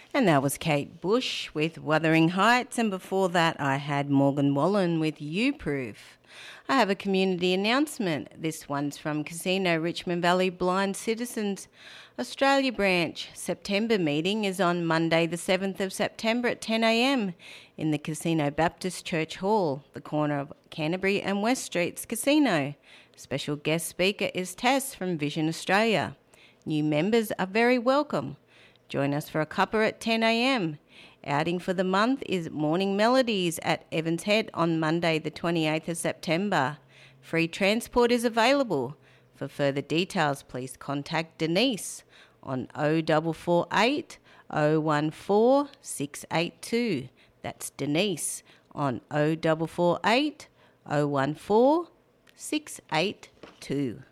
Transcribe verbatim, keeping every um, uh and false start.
And that was Kate Bush with Wuthering Heights, and before that I had Morgan Wallen with You Proof. I have a community announcement. This one's from Casino Richmond Valley Blind Citizens Australia branch. September meeting is on Monday the seventh of September at ten a m in the Casino Baptist Church Hall, the corner of Canterbury and West Streets Casino. Special guest speaker is Tess from Vision Australia. New members are very welcome. Join us for a cuppa at ten a m. Outing for the month is Morning Melodies at Evans Head on Monday the twenty-eighth of September. Free transport is available. For further details, please contact Denise on oh four four eight, oh one four, six eight two. That's Denise on oh four four eight, oh one four, six eight two.